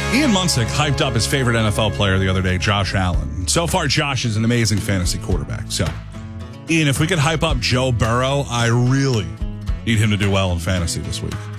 Ian Munsick hyped up his favorite NFL player the other day, Josh Allen. So far, Josh is an amazing fantasy quarterback. So, Ian, if we could hype up Joe Burrow, I really need him to do well in fantasy this week.